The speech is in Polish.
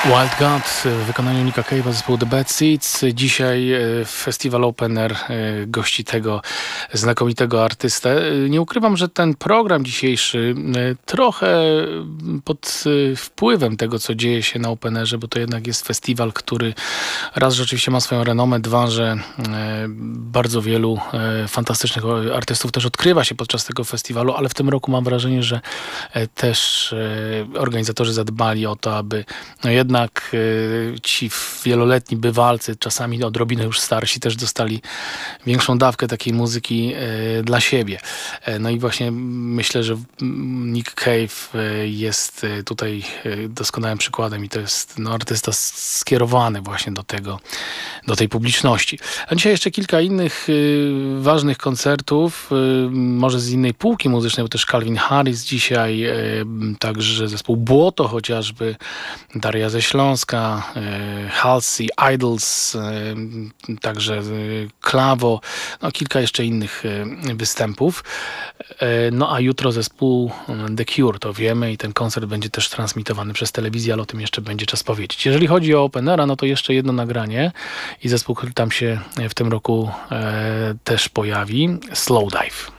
Wild God w wykonaniu Nicka Cave'a, zespołu The Bad Seeds. Dzisiaj Festiwal Open Air gości tego znakomitego artystę. Nie ukrywam, że ten program dzisiejszy trochę pod wpływem tego, co dzieje się na Open Airze, bo to jednak jest festiwal, który raz rzeczywiście ma swoją renomę, dwa, że bardzo wielu fantastycznych artystów też odkrywa się podczas tego festiwalu, ale w tym roku mam wrażenie, że też organizatorzy zadbali o to, aby jednak ci wieloletni bywalcy, czasami odrobinę już starsi, też dostali większą dawkę takiej muzyki dla siebie. No i właśnie myślę, że Nick Cave jest tutaj doskonałym przykładem i to jest artysta skierowany właśnie do tej publiczności. A dzisiaj jeszcze kilka innych ważnych koncertów, może z innej półki muzycznej, bo też Calvin Harris dzisiaj, także zespół Błoto chociażby, Daria ze Śląska, Halsey, Idols, także Klawo, no kilka jeszcze innych występów. No a jutro zespół The Cure, to wiemy, i ten koncert będzie też transmitowany przez telewizję, ale o tym jeszcze będzie czas powiedzieć. Jeżeli chodzi o Open Aira, no to jeszcze jedno nagranie i zespół, który tam się w tym roku też pojawi, Slowdive.